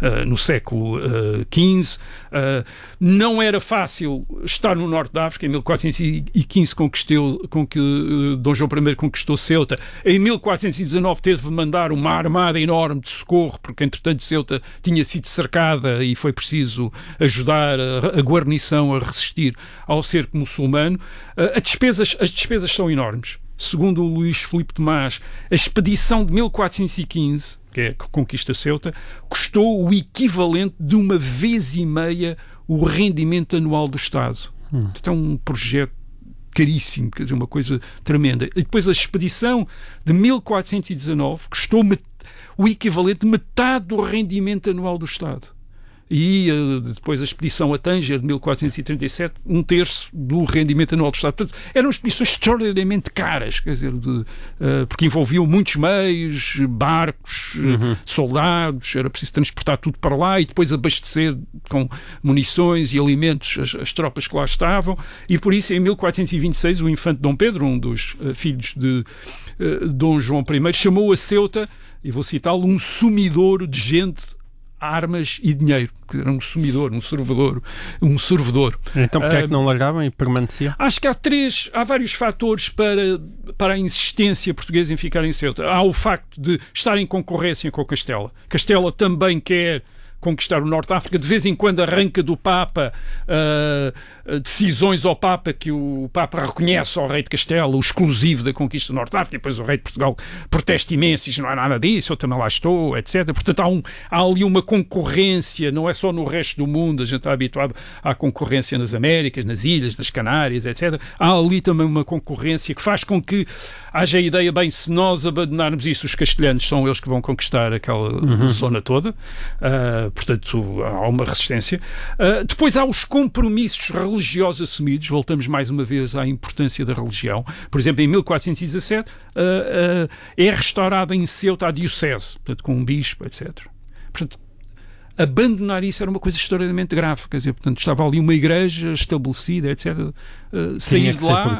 no século XV. Não era fácil estar no norte da África. Em 1415 Dom João I conquistou Ceuta. Em 1419 teve de mandar uma armada enorme de socorro, porque entretanto Ceuta tinha sido cercada e foi preciso ajudar a guarnição a resistir ao cerco muçulmano. As despesas são enormes. Segundo o Luís Filipe Tomás, a expedição de 1415, que é a que conquista Ceuta, custou o equivalente de 1,5 vezes o rendimento anual do Estado. Então é um projeto caríssimo, quer dizer, uma coisa tremenda. E depois a expedição de 1419 custou o equivalente de metade do rendimento anual do Estado. E depois a expedição a Tanger de 1437, 1/3 do rendimento anual do Estado. Portanto, eram expedições extraordinariamente caras, quer dizer, porque envolviam muitos meios, barcos, soldados, era preciso transportar tudo para lá e depois abastecer com munições e alimentos as tropas que lá estavam, e por isso em 1426 o infante Dom Pedro, um dos filhos de Dom João I, chamou a Ceuta, e vou citá-lo, um sumidouro de gente, armas e dinheiro. Era um sumidor, um sorvedor. Então porquê é que não largavam e permaneciam? Acho que há vários fatores para a insistência portuguesa em ficar em Ceuta. Há o facto de estar em concorrência com Castela. Castela também quer conquistar o Norte de África, de vez em quando arranca do Papa decisões ao Papa que o Papa reconhece ao rei de Castela, o exclusivo da conquista do Norte de África, e depois o rei de Portugal protesta imenso, diz não há nada disso, eu também lá estou, etc. Portanto, há ali uma concorrência, não é só no resto do mundo, a gente está habituado à concorrência nas Américas, nas Ilhas, nas Canárias, etc. Há ali também uma concorrência que faz com que haja a ideia, bem, se nós abandonarmos isso, os castelhanos são eles que vão conquistar aquela zona toda. Portanto, há uma resistência. Depois há os compromissos religiosos assumidos. Voltamos mais uma vez à importância da religião. Por exemplo, em 1417 é restaurada em Ceuta a diocese, portanto, com um bispo, etc. Portanto, abandonar isso era uma coisa extraordinariamente grave. Quer dizer, portanto, estava ali uma igreja estabelecida, etc. Sair de lá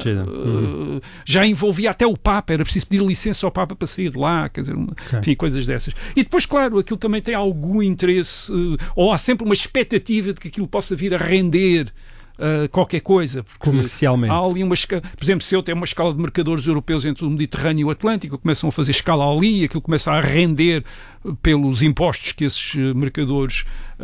já envolvia até o Papa, era preciso pedir licença ao Papa para sair de lá, quer dizer, enfim, coisas dessas. E depois, claro, aquilo também tem algum interesse, ou há sempre uma expectativa de que aquilo possa vir a render qualquer coisa. Comercialmente. Há ali por exemplo, Ceuta é uma escala de mercadores europeus entre o Mediterrâneo e o Atlântico, começam a fazer escala ali, aquilo começa a render pelos impostos que esses mercadores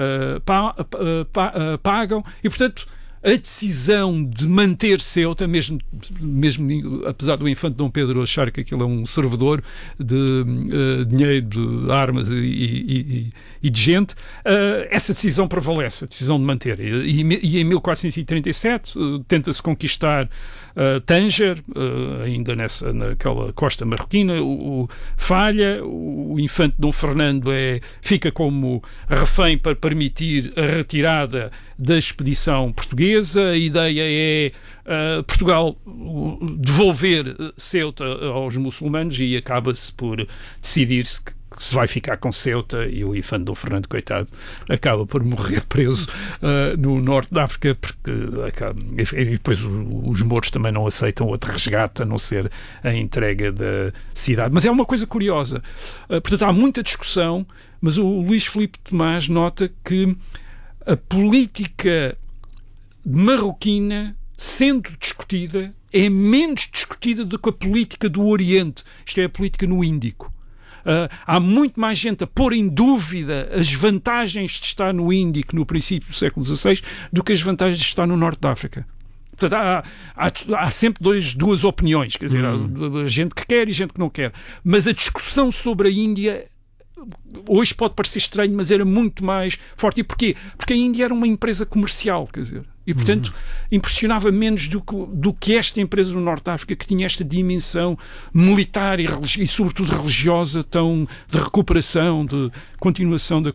pagam, e portanto a decisão de manter Ceuta, mesmo apesar do infante Dom Pedro achar que aquilo é um servidor de dinheiro, de armas e de gente, essa decisão prevalece, a decisão de manter. E em 1437 tenta-se conquistar Tanger, ainda naquela costa marroquina, falha, o infante Dom Fernando fica como refém para permitir a retirada da expedição portuguesa. A ideia é Portugal devolver Ceuta aos muçulmanos, e acaba-se por decidir-se que se vai ficar com Ceuta, e o infante Dom Fernando, coitado, acaba por morrer preso no norte da África, porque e depois os mouros também não aceitam outro resgate a não ser a entrega da cidade. Mas é uma coisa curiosa. Portanto, há muita discussão, mas o Luís Filipe Tomás nota que a política marroquina, sendo discutida, é menos discutida do que a política do Oriente, isto é, a política no Índico. Há muito mais gente a pôr em dúvida as vantagens de estar no Índico no princípio do século XVI do que as vantagens de estar no norte da África. Portanto, há sempre duas opiniões, quer dizer, há gente que quer e gente que não quer. Mas a discussão sobre a Índia hoje pode parecer estranho, mas era muito mais forte. E porquê? Porque a Índia era uma empresa comercial, quer dizer, e portanto impressionava menos do que esta empresa no Norte da África, que tinha esta dimensão militar e sobretudo religiosa, de recuperação, de continuação da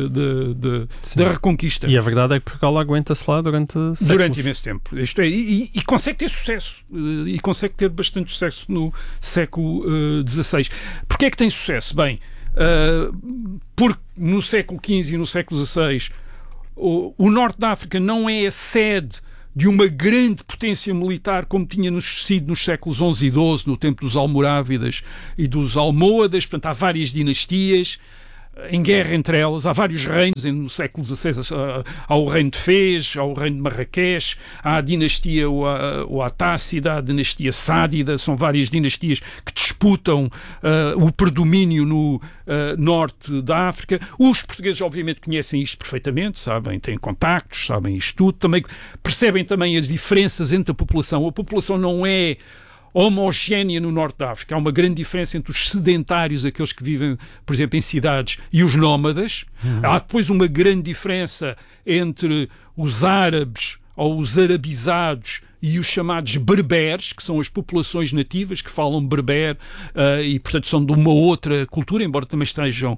reconquista. E a verdade é que Portugal aguenta-se lá durante séculos. Durante imenso tempo. Isto é, e consegue ter sucesso. E consegue ter bastante sucesso no século XVI. Porquê é que tem sucesso? Bem, porque no século XV e no século XVI o Norte da África não é a sede de uma grande potência militar como tinha sido nos séculos XI e XII, no tempo dos Almorávidas e dos Almohadas. Portanto, há várias dinastias. em guerra entre elas. Há vários reinos no século XVI. Há o reino de Fez, há o reino de Marrakech, há a dinastia Ouattacida, há a dinastia Sádida. São várias dinastias que disputam o predomínio no norte da África. Os portugueses, obviamente, conhecem isto perfeitamente, sabem, têm contactos, sabem isto tudo. Também percebem também as diferenças entre a população. A população não é homogénea no norte da África. Há uma grande diferença entre os sedentários, aqueles que vivem, por exemplo, em cidades, e os nómadas. Há depois uma grande diferença entre os árabes ou os arabizados e os chamados berberes, que são as populações nativas que falam berber e, portanto, são de uma outra cultura, embora também estejam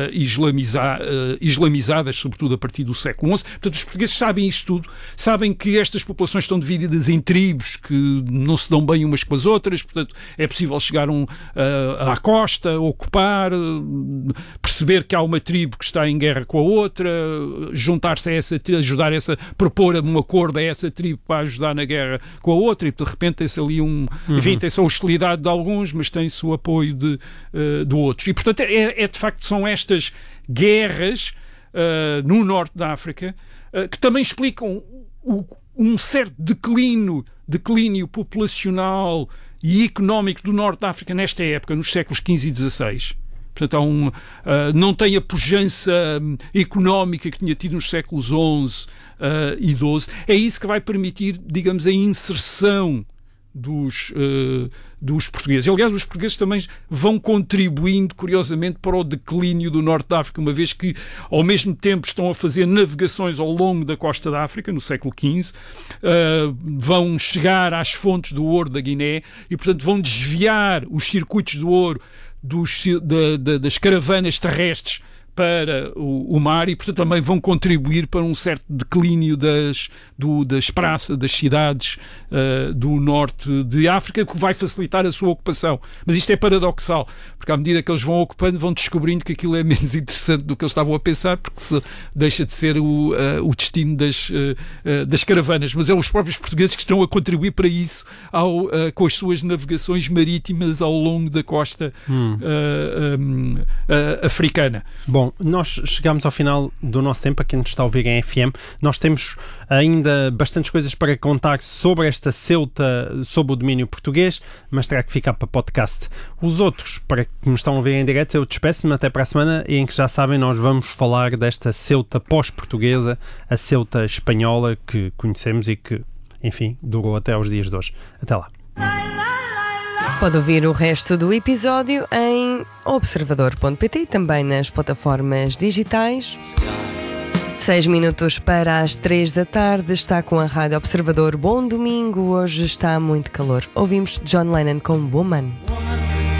islamizadas, sobretudo a partir do século XI. Portanto, os portugueses sabem isto tudo, sabem que estas populações estão divididas em tribos que não se dão bem umas com as outras, portanto, é possível chegar à costa, ocupar, perceber que há uma tribo que está em guerra com a outra, juntar-se a essa tribo, ajudar propor um acordo a essa tribo para ajudar na guerra com a outra, e de repente tem-se ali enfim, tem-se a hostilidade de alguns, mas tem-se o apoio de outros. E, portanto, de facto, são estas guerras no norte da África que também explicam um certo declínio populacional e económico do norte da África nesta época, nos séculos XV e XVI. Portanto, não tem a pujança económica que tinha tido nos séculos XI e XII. É isso que vai permitir, digamos, a inserção dos portugueses. Aliás, os portugueses também vão contribuindo, curiosamente, para o declínio do norte da África, uma vez que, ao mesmo tempo, estão a fazer navegações ao longo da costa da África, no século XV, vão chegar às fontes do ouro da Guiné e, portanto, vão desviar os circuitos do ouro das caravanas terrestres para o mar e, portanto, também vão contribuir para um certo declínio das praças, das cidades do norte de África, que vai facilitar a sua ocupação. Mas isto é paradoxal, porque à medida que eles vão ocupando, vão descobrindo que aquilo é menos interessante do que eles estavam a pensar, porque deixa de ser o destino das caravanas. Mas é os próprios portugueses que estão a contribuir para isso com as suas navegações marítimas ao longo da costa africana. Bom, nós chegamos ao final do nosso tempo. Aqui nos está a ouvir em FM. Nós temos ainda bastantes coisas para contar sobre esta Ceuta, sobre o domínio português, mas terá que ficar para podcast. Os outros, para que me estão a ouvir em direto, eu despeço-me até para a semana, em que já sabem, nós vamos falar desta Ceuta pós-portuguesa, a Ceuta espanhola que conhecemos e que, enfim, durou até aos dias de hoje. Até lá. Pode ouvir o resto do episódio em observador.pt e também nas plataformas digitais. 6 minutos para as 3 da tarde, está com a Rádio Observador. Bom domingo, hoje está muito calor. Ouvimos John Lennon com Woman.